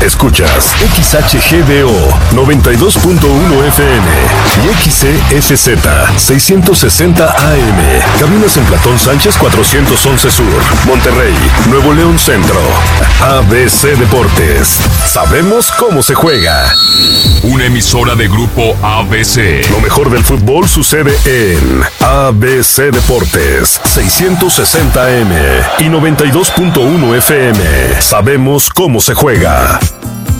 Escuchas XHGDO 92.1 FM y XCFZ 660 AM. Cabinas en Platón Sánchez 411 Sur, Monterrey, Nuevo León Centro. ABC Deportes. Sabemos cómo se juega. Una emisora de Grupo ABC. Lo mejor del fútbol sucede en ABC Deportes 660 AM y 92.1 FM. Sabemos cómo se juega.